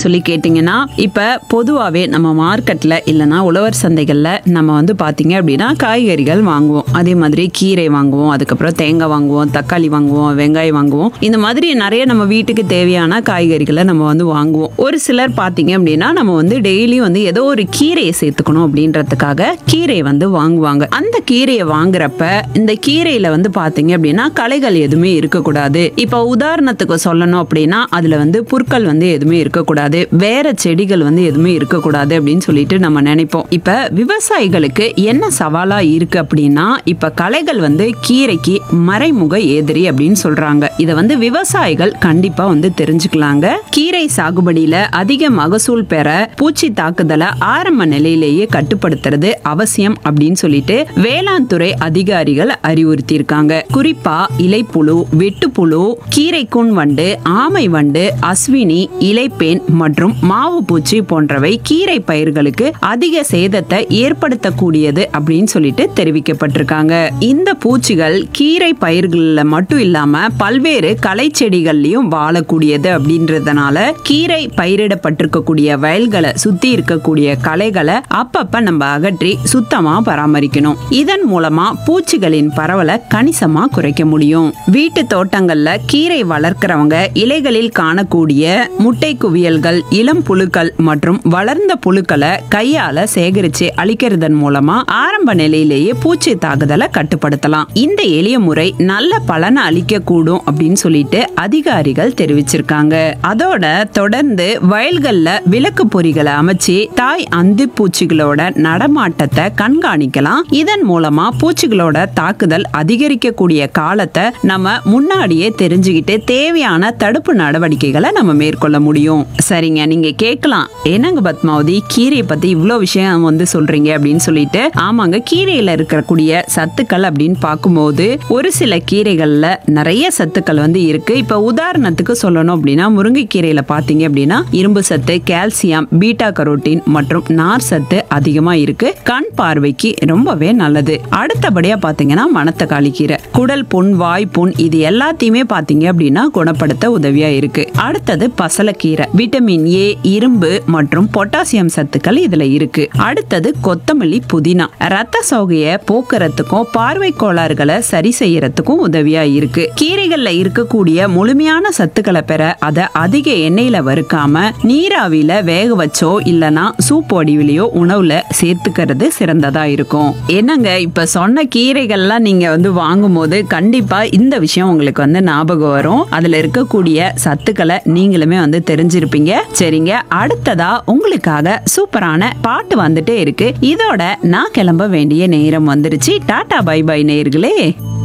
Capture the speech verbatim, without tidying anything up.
சொல்லி கேட்டிங்கன்னா, இப்ப பொதுவாவே நம்ம மார்க்கெட்ல இல்லனா உழவர் சந்தைகள்ல நம்ம வந்து பாத்தீங்க அப்படின்னா காய்கறிகள் வாங்குவோம். அதே மாதிரி கீரை வாங்குவோம், அதுக்கப்புறம் தேங்காய் வாங்குவோம், தக்காளி வாங்குவோம், வெங்காயம் வாங்குவோம். இந்த மாதிரி நிறைய நம்ம வீட்டுக்கு தேவையான காய்கறிகளை நம்ம வந்து வாங்குவோம். ஒரு சிலர் பாத்தீங்க அப்படின்னா நம்ம வந்து டெய்லி வந்து ஏதோ ஒரு கீரையை சேர்த்துக்கணும் அப்படின்றதுக்காக கீரை வந்து வாங்குவாங்க. அந்த கீரையை வாங்குறப்ப இந்த கீரையில வந்து பாத்தீங்க அப்படின்னா களைகள் எதுவுமே இருக்கக்கூடாது. இப்ப உதாரணத்துக்கு சொல்லணும் அப்படின்னா அதுல வந்து புற்கள் வந்து எதுவுமே இருக்கக்கூடாது, வேற செடிகள் வந்து எதுவுமே இருக்கக்கூடாது அப்படின்னு சொல்லிட்டு நம்ம நினைப்போம். இப்ப விவசாயிகளுக்கு என்ன சவாலா இருக்கு அப்படின்னா, இப்ப களைகள் வந்து கீரைக்கு மறைமுக எதிரி அப்படின்னு சொல்றாங்க. இத வந்து விவசாயிகள் கண்டிப்பா வந்து தெரிஞ்சுக்கலாங்க. கீரை சாகுபடியில அதிக மகசூல் பெற பூச்சி தாக்குதலை ஆரம்ப நிலையிலேயே கட்டுப்படுத்துறது அவசியம் அப்படின்னு சொல்லிட்டு வேளாண் துறை அதிகாரிகள் அறிவுறுத்தி இருக்காங்க. குறிப்பா இலைப்புழு, வெட்டுப்புழு, கீரைக்கூன் வண்டு, ஆமை வண்டு, அஸ்வினி, இலைப்பேன் மற்றும் மாவு பூச்சி போன்றவை கீரை பயிர்களுக்கு அதிக சேதத்தை ஏற்படுத்தக்கூடியது அப்படின்னு சொல்லிட்டு தெரிவிக்கப்பட்டிருக்காங்க. இந்த பூச்சிகள் கீரை பயிர்கள்ல மட்டும் இல்லாம பல்வேறு களை செடிகள்லயும் வாழக்கூடியது அப்படின்றதுனால கீரை பயிரிடப்பட்டிருக்கக்கூடிய வயல்களை சுத்தி இருக்கக்கூடிய களைகளை அப்பப்ப நம்ம அகற்றி சுத்தமா பராமரிக்கணும். இதன் மூலமா பூச்சிகளின் பரவலை கணிசமா குறைக்க முடியும். வீட்டு தோட்டங்கள்ல கீரை வளர்க்கிறவங்க இலைகளில் காணக்கூடிய முட்டை குவியல்கள், இளம் புழுக்கள் மற்றும் வளர்ந்த புழுக்களை கையால சேகரிச்சு அழிக்கிறதன் மூலமா ஆரம்ப நிலையிலேயே பூச்சி தாக்குதலை கட்டுப்படுத்தலாம். இந்த எளிய முறை நல்ல பலனை அளிக்க கூடும் அப்படின்னு சொல்லிட்டு அதிகாரிகள் தெரிவிச்சிருக்காங்க. அதோட தொடர்ந்து வயல்கள்ல விளக்கு பொறிகளை அமைச்சு தாய் அந்து பூச்சிகளோட நடமாட்டத்தை கண்காணிக்கலாம். இதன் மூலமா பூச்சிகளோட தாக்குதல் அதிகரிக்கக்கூடிய காலத்தை நம்ம முன்னாடியே தெரிஞ்சுக்கிட்டு தேவையான தடுப்பு நடவடிக்கைகளை நம்ம மேற்கொள்ள முடியும். சரிங்க, நீங்க கேட்கலாம், என்னங்க பத்மாவதி கீரையை பத்தி இவ்வளவு விஷயம் வந்து சொல்றீங்க அப்படின்னு சொல்லிட்டு. ஆமாங்க, கீரையில இருக்கக்கூடிய சத்துக்கள் அப்படின்னு பார்க்கும்போது ஒரு சில கீரைகள்ல நிறைய சத்துக்கள் வந்து இருக்கு. இப்ப உதாரணத்துக்கு சொல்லணும் அப்படின்னா முருங்கைக்கீரையில பாத்தீங்க அப்படின்னா இரும்பு சத்து, கால்சியம், பீட்டா கரோட்டின் மற்றும் நார் சத்து அதிகமா இருக்கு. கண் பார்வைக்கு ரொம்பவே நல்லது. அடுத்தபடியா பாத்தீங்கன்னா மணத்தக்காளி கீரை குடல் புண், வாய் புண் இது எல்லாத்தையுமே பாத்தீங்க அப்படின்னா குணப்படுத்த உதவியா இருக்கு. அடுத்தது பசலக்கீரை, விட்டமின் ஏ, இரும்பு மற்றும் பொட்டாசியம் சத்துக்கள் இதுல இருக்கு. அடுத்தது கொத்தமல்லி, புதினா ரத்த சோகையை போக்குறதுக்கும் பார்வை கோளாறுகளை சரி செய்யறதுக்கும் உதவியா இருக்கு. கீரைகள்ல இருக்கக்கூடிய முழுமையான சத்துக்களை பெற அதை அதிக எண்ணெயில வறுக்காம நீராவில வேக வச்சோ இல்லனா சூப் வடிவிலையோ உணவுல சேர்த்துக்கிறது சிறந்ததா இருக்கும். என்னங்க, இப்ப சொன்ன கீரைகள்லாம் நீங்க வந்து வாங்கும் போது கண்டிப்பா இந்த விஷயம் உங்களுக்கு வந்து ஞாபகம் வரும். அதுல இருக்கக்கூடிய சத்துக்களை நீங்களுமே வந்து தெரிஞ்சிருப்பீங்க. சரிங்க, அடுத்ததா உங்களுக்காக சூப்பரான பாட்டு வந்துட்டே இருக்கு. இதோட நான் கிளம்ப வேண்டிய நேரம் வந்துருச்சு. டாடா பை பை நேயர்களே.